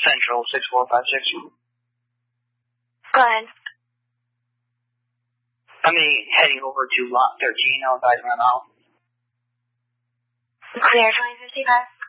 Central 6456. Go ahead. I'm heading over to lot 13. I'll advise around the house. Clear 2055.